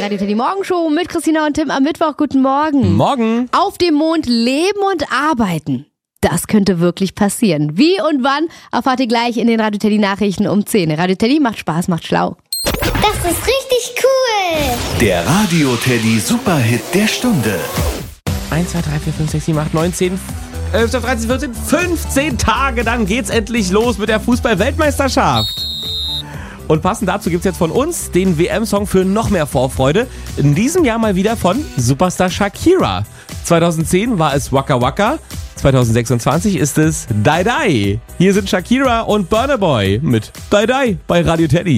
Radio Teddy Morgenshow mit Christina und Tim am Mittwoch. Guten Morgen. Morgen. Auf dem Mond leben und arbeiten. Das könnte wirklich passieren. Wie und wann erfahrt ihr gleich in den Radio Teddy Nachrichten um 10. Radio Teddy macht Spaß, macht schlau. Das ist richtig cool. Der Radio Teddy Superhit der Stunde. 1, 2, 3, 4, 5, 6, 7, 8, 9, 10, 11, 12, 13, 14, 15 Tage. Dann geht's endlich los mit der Fußball-Weltmeisterschaft. Und passend dazu gibt's jetzt von uns den WM-Song für noch mehr Vorfreude. In diesem Jahr mal wieder von Superstar Shakira. 2010 war es Waka Waka. 2026 ist es Die Die. Hier sind Shakira und Burna Boy mit Die Die bei Radio Teddy.